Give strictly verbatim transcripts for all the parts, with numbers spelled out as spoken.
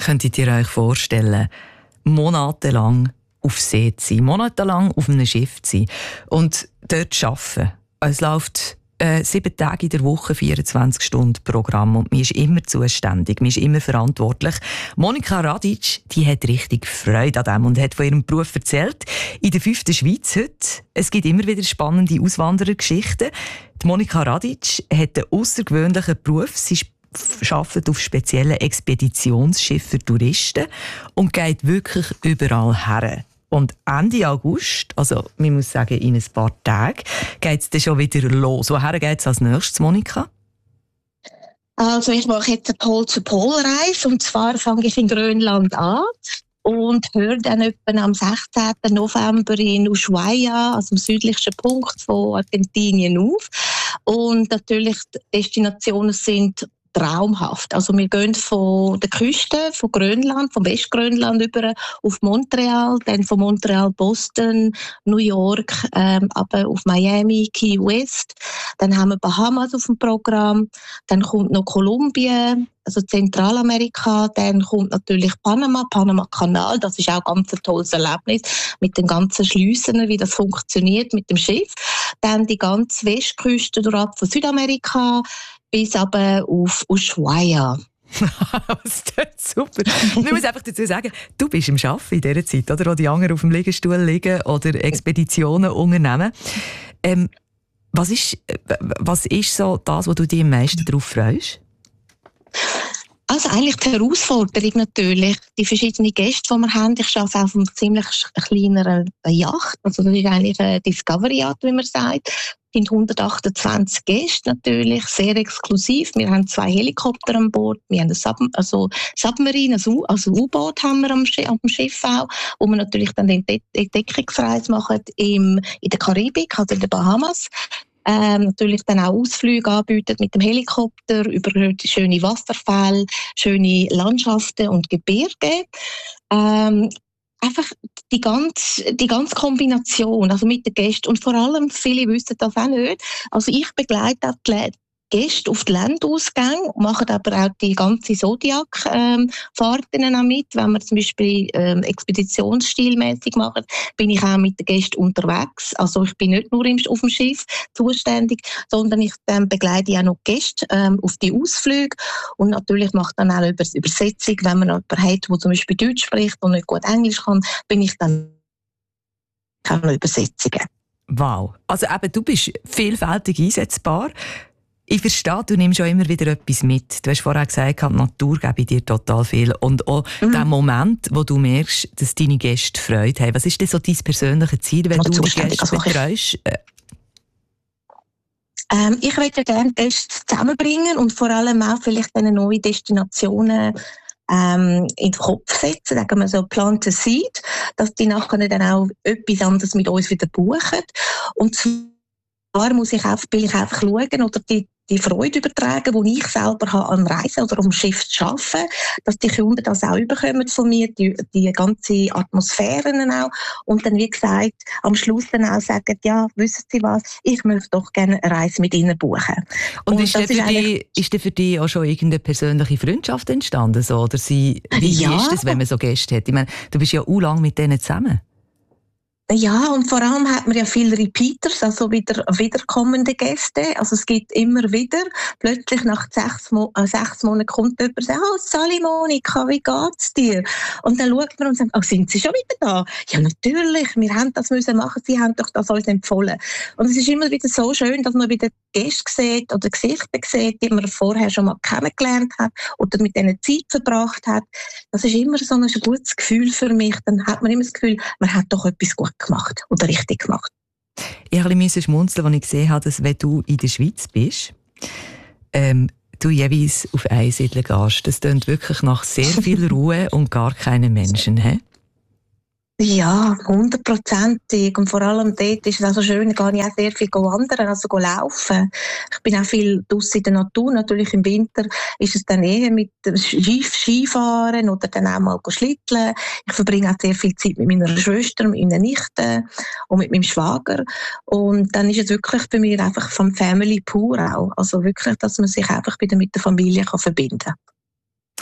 könntet ihr euch vorstellen, monatelang auf See zu sein, monatelang auf einem Schiff zu sein und dort zu arbeiten. Es läuft äh, sieben Tage in der Woche, vierundzwanzig Stunden Programm und man ist immer zuständig, man ist immer verantwortlich. Monika Radic, die hat richtig Freude an dem und hat von ihrem Beruf erzählt. In der fünften Schweiz heute. Es gibt immer wieder spannende Auswanderergeschichten. Die Monika Radic hat einen außergewöhnlichen Beruf. Sie arbeitet auf speziellen Expeditionsschiffen für Touristen und geht wirklich überall her. Und Ende August, also man muss sagen, in ein paar Tagen, geht es dann schon wieder los. Woher geht es als nächstes, Monika? Also ich mache jetzt eine Pol-zu-Pol-Reise und zwar fange ich in Grönland an und höre dann etwa am sechzehnten November in Ushuaia, also am südlichsten Punkt von Argentinien, auf. Und natürlich die Destinationen sind traumhaft. Also wir gehen von der Küste, von Grönland, vom Westgrönland über auf Montreal, dann von Montreal Boston, New York, ähm, aber auf Miami, Key West. Dann haben wir Bahamas auf dem Programm. Dann kommt noch Kolumbien, also Zentralamerika. Dann kommt natürlich Panama, Panama-Kanal. Das ist auch ganz ein tolles Erlebnis mit den ganzen Schliessen, wie das funktioniert mit dem Schiff. Dann die ganze Westküste durch von Südamerika bis aber auf Ushuaia. Das ist super. Ich muss einfach dazu sagen, du bist im Arbeiten in dieser Zeit, oder? Wo die anderen auf dem Liegestuhl liegen oder Expeditionen unternehmen. Ähm, was, ist, was ist so das, wo du dich am meisten darauf freust? Also eigentlich die Herausforderung natürlich, die verschiedenen Gäste, die wir haben. Ich arbeite auf einer ziemlich kleineren Yacht, also das ist eigentlich eine Discovery Yacht, wie man sagt. Es sind hundertachtundzwanzig Gäste natürlich, sehr exklusiv. Wir haben zwei Helikopter an Bord, wir haben ein Sub also Submarine, also, also U-Boot haben wir am, Sch- am Schiff auch, wo wir natürlich dann den Entdeckungsreise machen im, in der Karibik, also in den Bahamas. Ähm, natürlich dann auch Ausflüge anbieten mit dem Helikopter über schöne Wasserfälle, schöne Landschaften und Gebirge. Ähm, einfach die ganze, die ganze Kombination, also mit den Gästen und vor allem, viele wissen das auch nicht, also ich begleite auch die Gäste auf die Landausgänge, machen aber auch die ganze Zodiac-Fahrten ähm, auch mit. Wenn wir zum Beispiel ähm, expeditionsstilmäßig machen, bin ich auch mit den Gästen unterwegs. Also ich bin nicht nur im, auf dem Schiff zuständig, sondern ich ähm, begleite auch noch die Gäste ähm, auf die Ausflüge und natürlich mache dann auch über Übersetzung, wenn man jemanden hat, der zum Beispiel Deutsch spricht und nicht gut Englisch kann, bin ich dann auch noch Übersetzungen. Wow, also eben, du bist vielfältig einsetzbar. Ich verstehe, du nimmst auch immer wieder etwas mit. Du hast vorher gesagt, die Natur gebe dir total viel. Und auch mhm. der Moment, wo du merkst, dass deine Gäste Freude haben. Was ist denn so dein persönliches Ziel, wenn also du die Gäste also betreust? Ähm, ich möchte gerne Gäste zusammenbringen und vor allem auch vielleicht eine neue Destinationen ähm, in den Kopf setzen, sagen wir so, plant a seed, dass die nachher dann auch etwas anderes mit uns wieder buchen. Und zwar muss ich einfach, will ich einfach schauen oder die die Freude übertragen, die ich selber habe am Reisen oder am Schiff zu arbeiten, dass die Kunden das auch überkommen von mir, die, die ganze Atmosphären auch. Und dann, wie gesagt, am Schluss dann auch sagen, ja, wissen Sie was, ich möchte doch gerne eine Reise mit Ihnen buchen. Und, Und ist denn für, die, ist denn für dich auch schon irgendeine persönliche Freundschaft entstanden? So? Oder sie, wie ja. ist das, wenn man so Gäste hat? Ich meine, du bist ja auch lange mit denen zusammen. Ja, und vor allem hat man ja viele Repeaters, also wieder wiederkommende Gäste. Also es gibt immer wieder, plötzlich nach sechs, Mo- äh, sechs Monaten kommt jemand und sagt, oh, Sally Monika, wie geht's dir? Und dann schaut man und sagt, oh, sind Sie schon wieder da? Ja, natürlich, wir haben das müssen machen, Sie haben doch das uns empfohlen. Und es ist immer wieder so schön, dass man wieder Gäste sieht oder Gesichter sieht, die man vorher schon mal kennengelernt hat oder mit denen Zeit verbracht hat. Das ist immer so ein gutes Gefühl für mich. Dann hat man immer das Gefühl, man hat doch etwas gut gemacht oder richtig gemacht. Ich musste schmunzeln, als ich gesehen habe, dass wenn du in der Schweiz bist, ähm, du jeweils auf Einsiedeln gehst. Das klingt wirklich nach sehr viel Ruhe und gar keinen Menschen. He? Ja, hundertprozentig. Und vor allem dort ist es auch so schön, da gehe ich auch sehr viel wandern, also laufen. Ich bin auch viel draussen in der Natur. Natürlich im Winter ist es dann eher mit dem Skifahren oder dann auch mal schlitteln. Ich verbringe auch sehr viel Zeit mit meiner Schwester, mit meinen Nichten und mit meinem Schwager. Und dann ist es wirklich bei mir einfach vom Family pur auch. Also wirklich, dass man sich einfach wieder mit der Familie kann verbinden kann.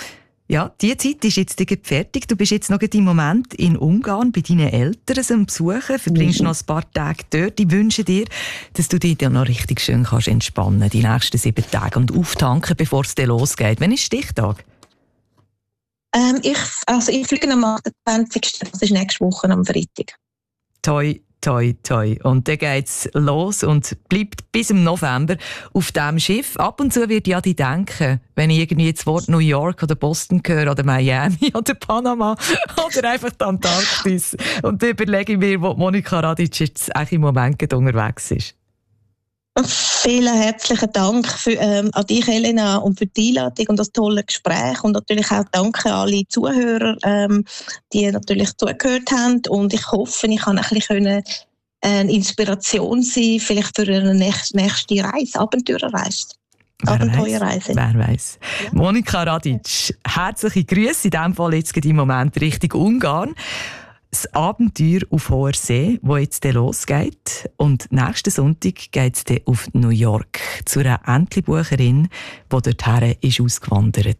Ja, die Zeit ist jetzt fertig. Du bist jetzt noch im Moment in Ungarn bei deinen Eltern zum Besuchen. Verbringst mhm. noch ein paar Tage dort. Ich wünsche dir, dass du dich dann noch richtig schön kannst entspannen, die nächsten sieben Tage und auftanken, bevor es dann losgeht. Wann ist Stichtag? Ähm, ich, also ich fliege am achtundzwanzigsten Das ist nächste Woche am Freitag. Toi, toi, toi. Und dann geht's los und bleibt bis im November auf diesem Schiff. Ab und zu wird ja die denken, wenn ich irgendwie das Wort New York oder Boston höre oder Miami oder Panama oder einfach die Antarktis. Und dann überlege ich mir, wo Monika Radic jetzt eigentlich im Moment unterwegs ist. Vielen herzlichen Dank für, ähm, an dich, Elena, und für die Einladung und das tolle Gespräch. Und natürlich auch danke an alle Zuhörer, ähm, die natürlich zugehört haben. Und ich hoffe, ich kann ein bisschen eine Inspiration sein, vielleicht für eine nächste, nächste Reise, Abenteuerreise. Abenteuerreise. Wer weiß. Ja. Monika Radic, herzliche Grüße in diesem Fall jetzt im Moment Richtung Ungarn. Das Abenteuer auf hoher See, das jetzt losgeht. Und nächsten Sonntag geht es dann auf New York zu einer Entlebucherin, die dorthin ist ausgewandert.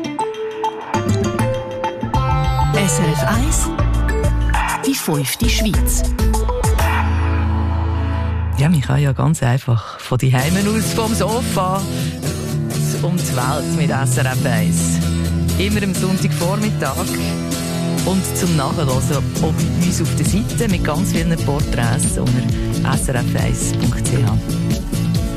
S R F eins, die fünfte Schweiz. Ja, man kann ja ganz einfach von die Heimen aus, vom Sofa, um die Welt mit S R F eins. Immer am Sonntagvormittag. Und zum Nachhören auch bei uns auf der Seite mit ganz vielen Porträts unter s r f eins punkt c h.